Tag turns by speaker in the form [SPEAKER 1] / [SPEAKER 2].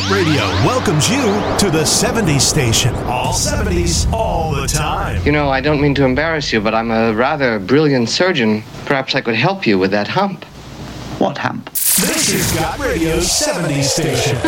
[SPEAKER 1] Radio welcomes you to the 70s station. All 70s, all the time.
[SPEAKER 2] You know, I don't mean to embarrass you, but I'm a rather brilliant surgeon. Perhaps I could help you with that hump.
[SPEAKER 3] What hump?
[SPEAKER 1] This is Got Radio's 70s station.